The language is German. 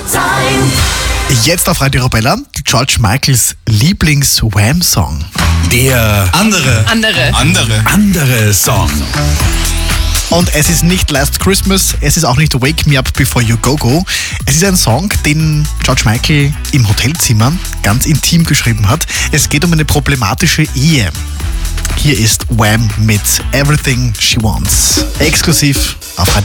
Jetzt auf Radio Arabella, George Michaels Lieblings-Wham-Song. Der andere Song. Und es ist nicht Last Christmas, es ist auch nicht Wake Me Up Before You Go Go. Es ist ein Song, den George Michael im Hotelzimmer ganz intim geschrieben hat. Es geht um eine problematische Ehe. Hier ist Wham mit Everything She Wants. Exklusiv auf Radio